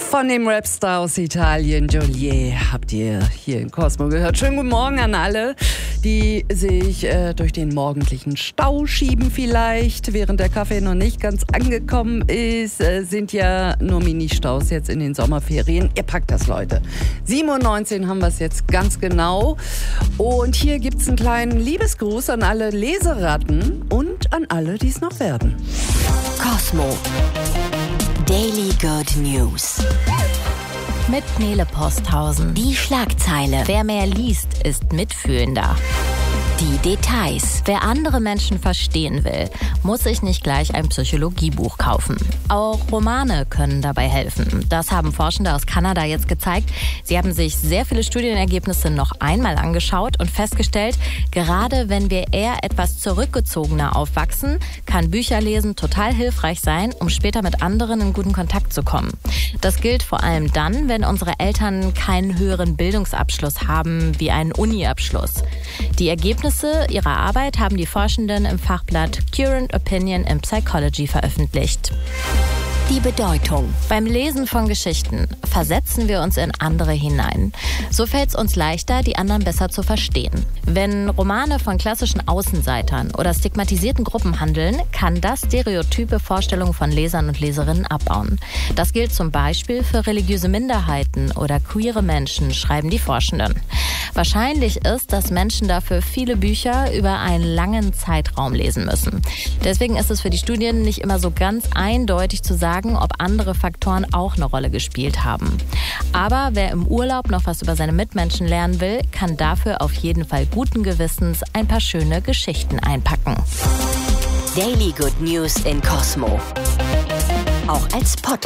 Von dem Rapstar aus Italien, Geolier, habt ihr hier in Cosmo gehört. Schönen guten Morgen an alle, die sich durch den morgendlichen Stau schieben vielleicht, während der Kaffee noch nicht ganz angekommen ist. Sind ja nur Mini-Staus jetzt in den Sommerferien. Ihr packt das, Leute. 7:19 Uhr haben wir es jetzt ganz genau. Und hier gibt es einen kleinen Liebesgruß an alle Leseratten und an alle, die es noch werden. Cosmo Daily Good News. Mit Nele Posthausen. Die Schlagzeile. Wer mehr liest, ist mitfühlender. Die Details. Wer andere Menschen verstehen will, muss sich nicht gleich ein Psychologiebuch kaufen. Auch Romane können dabei helfen. Das haben Forschende aus Kanada jetzt gezeigt. Sie haben sich sehr viele Studienergebnisse noch einmal angeschaut und festgestellt, gerade wenn wir eher etwas zurückgezogener aufwachsen, kann Bücherlesen total hilfreich sein, um später mit anderen in guten Kontakt zu kommen. Das gilt vor allem dann, wenn unsere Eltern keinen höheren Bildungsabschluss haben, wie einen Uni-Abschluss. Die Ergebnisse ihrer Arbeit haben die Forschenden im Fachblatt Current Opinion in Psychology veröffentlicht. Die Bedeutung. Beim Lesen von Geschichten versetzen wir uns in andere hinein. So fällt es uns leichter, die anderen besser zu verstehen. Wenn Romane von klassischen Außenseitern oder stigmatisierten Gruppen handeln, kann das stereotype Vorstellungen von Lesern und Leserinnen abbauen. Das gilt zum Beispiel für religiöse Minderheiten oder queere Menschen, schreiben die Forschenden. Wahrscheinlich ist, dass Menschen dafür viele Bücher über einen langen Zeitraum lesen müssen. Deswegen ist es für die Studien nicht immer so ganz eindeutig zu sagen, ob andere Faktoren auch eine Rolle gespielt haben. Aber wer im Urlaub noch was über seine Mitmenschen lernen will, kann dafür auf jeden Fall guten Gewissens ein paar schöne Geschichten einpacken. Daily Good News in Cosmo. Auch als Podcast.